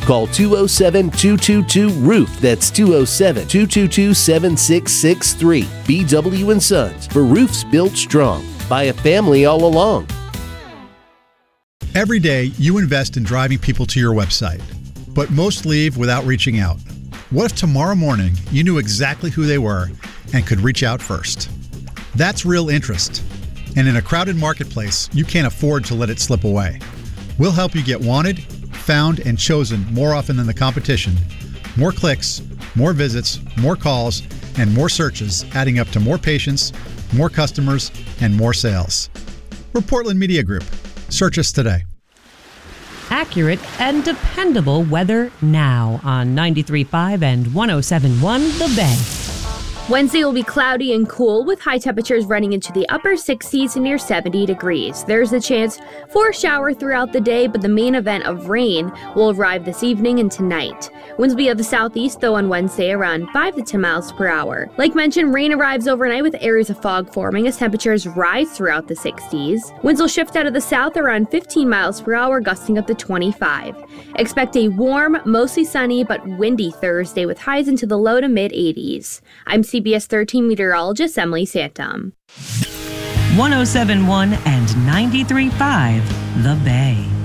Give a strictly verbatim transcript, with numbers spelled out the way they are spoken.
Call two oh seven, two two two, roof. That's two oh seven, two two two, seven six six three. B W and Sons, for roofs built strong by a family all along. Every day, you invest in driving people to your website, but most leave without reaching out. What if tomorrow morning you knew exactly who they were and could reach out first? That's real interest. And in a crowded marketplace, you can't afford to let it slip away. We'll help you get wanted, found, and chosen more often than the competition. More clicks, more visits, more calls, and more searches, adding up to more patients, more customers, and more sales. We're Portland Media Group. Search us today. Accurate and dependable weather now on ninety-three point five and one oh seven point one The Bay. Wednesday will be cloudy and cool with high temperatures running into the upper sixties to near seventy degrees. There's a chance for a shower throughout the day, but the main event of rain will arrive this evening and tonight. Winds will be of the southeast, though, on Wednesday around five to ten miles per hour. Like mentioned, rain arrives overnight with areas of fog forming as temperatures rise throughout the sixties. Winds will shift out of the south around fifteen miles per hour, gusting up to twenty-five. Expect a warm, mostly sunny, but windy Thursday with highs into the low to mid eighties. I'm C B S thirteen meteorologist Emily Santum. one oh seven point one and ninety-three point five The Bay.